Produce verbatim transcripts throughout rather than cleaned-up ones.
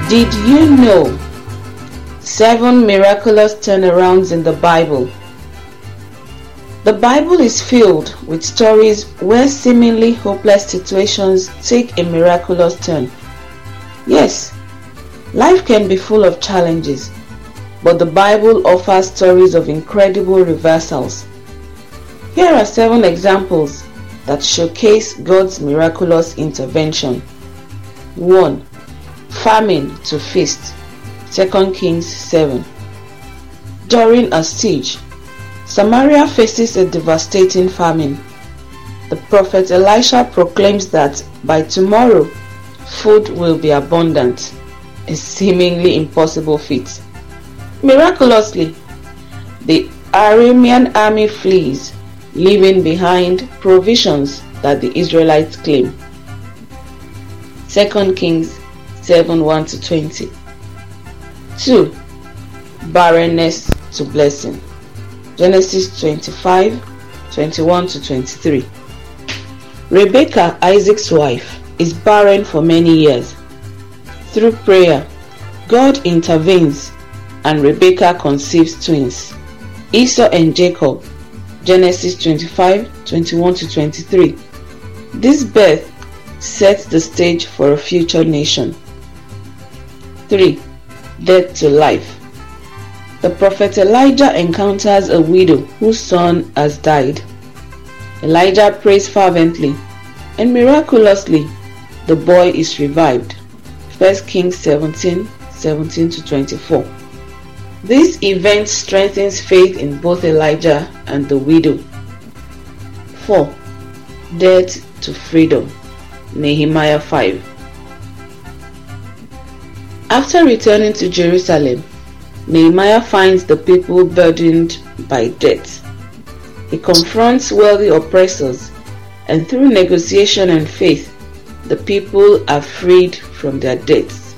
Did you know seven miraculous turnarounds in the Bible? The Bible is filled with stories where seemingly hopeless situations take a miraculous turn. Yes, life can be full of challenges, but the Bible offers stories of incredible reversals. Here are seven examples that showcase God's miraculous intervention. one. Famine to feast. Second Kings seven. During a siege, Samaria faces a devastating famine. The prophet Elisha proclaims that by tomorrow, food will be abundant, a seemingly impossible feat. Miraculously, the Aramean army flees, leaving behind provisions that the Israelites claim. Second Kings seven one to twenty. two. Barrenness to blessing. Genesis twenty-five twenty-one to twenty-three. Rebekah, Isaac's wife, is barren for many years. Through prayer, God intervenes and Rebekah conceives twins, Esau and Jacob. Genesis twenty-five twenty-one to twenty-three. This birth sets the stage for a future nation. three. Death to life. The prophet Elijah encounters a widow whose son has died. Elijah prays fervently, and miraculously, the boy is revived. First Kings seventeen seventeen to twenty-four. This event strengthens faith in both Elijah and the widow. four. Death to freedom. Nehemiah five. After returning to Jerusalem, Nehemiah finds the people burdened by debt. He confronts wealthy oppressors, and through negotiation and faith, the people are freed from their debts.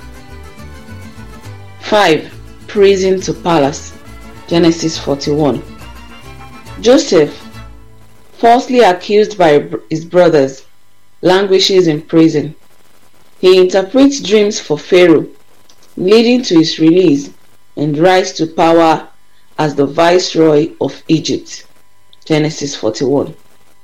five. Prison to palace. Genesis forty-one. Joseph, falsely accused by his brothers, languishes in prison. He interprets dreams for Pharaoh, leading to his release and rise to power as the viceroy of Egypt. Genesis forty-one.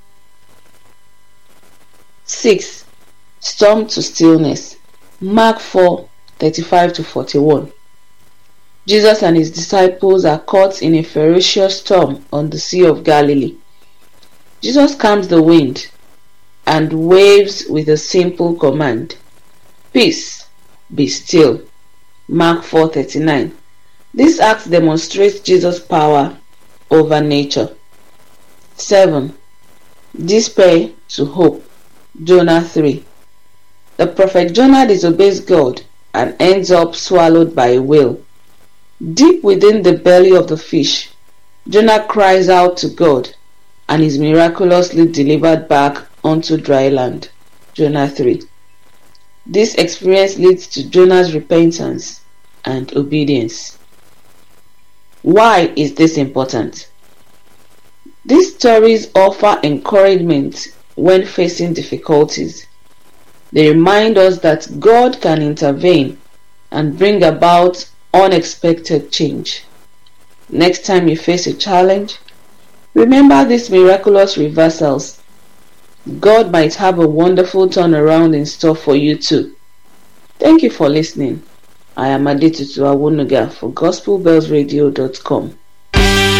six. Storm to stillness. Mark four thirty-five to forty-one. Jesus and his disciples are caught in a ferocious storm on the Sea of Galilee. Jesus calms the wind and waves with a simple command, "Peace, be still." Mark four thirty-nine. This act demonstrates Jesus' power over nature. seven. Despair to hope. Jonah three. The prophet Jonah disobeys God and ends up swallowed by a whale. Deep within the belly of the fish, Jonah cries out to God and is miraculously delivered back onto dry land. Jonah three. This experience leads to Jonah's repentance and obedience. Why is this important? These stories offer encouragement when facing difficulties. They remind us that God can intervene and bring about unexpected change. Next time you face a challenge, remember these miraculous reversals. God might have a wonderful turnaround in store for you too. Thank you for listening. I am Adetutu Awonuga for gospel bells radio dot com.